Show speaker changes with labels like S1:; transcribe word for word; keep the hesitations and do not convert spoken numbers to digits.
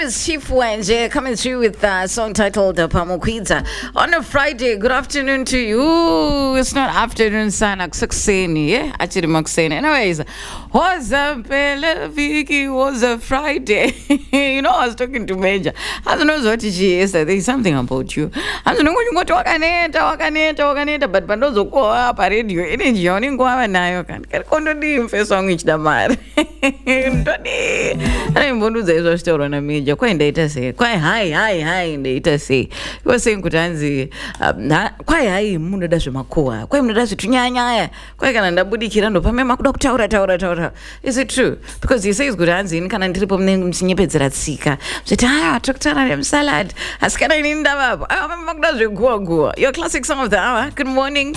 S1: is Chief Wenje coming through with a song titled uh, Pamukwidza on a Friday. Good afternoon to you. It's not afternoon, sana kusakuseni, yeah? Achiri makuseni. Anyways, was a Viki was a Friday. You know, I was talking to Major. I don't know what she is. There's something about you. I don't know when you go to wakaneta, wakaneta, wakaneta, but bandozo go up a radio. Energy on go up and I can kondo di mfe song ich damar. Ndoni. Ana mbondu za hizo story na Major. Kwa ndaita say. Kwa hai hai hai ndaita say. Kwa saying kutanzi kwa hai mundu dasu makoa. Kwa mundu dasu tunyanya. Kwa kana ndabudi kirando pamema kuda kutaura taura taura. Is it true? Because he says kutanzi kana ndiripo mnengu msinyepedzera tsika. Mzeti haya tokutana na salad. Askana ininda babo. Ayo pamema kuda zwe guwa guwa. Your classic song of the hour. Good morning.